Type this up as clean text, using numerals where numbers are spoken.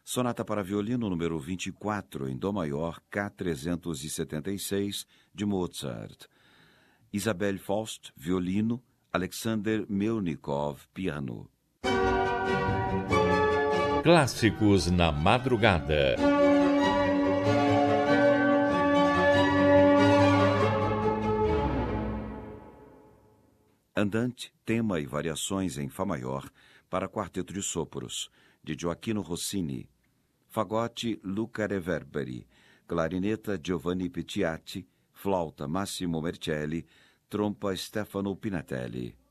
Sonata para violino número 24 em Dó maior, K376, de Mozart. Isabelle Faust, violino, Alexander Melnikov, piano. Clássicos na madrugada. Andante, tema e variações em Fá maior para quarteto de sopros, de Gioachino Rossini. Fagote, Luca Reverberi. Clarineta, Giovanni Pettiatti. Flauta, Massimo Mercelli. Trompa, Stefano Pinatelli.